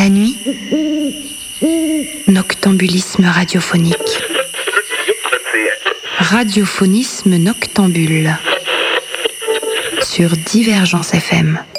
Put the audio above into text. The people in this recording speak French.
La nuit, noctambulisme radiophonique. Radiophonisme noctambule sur Divergence FM.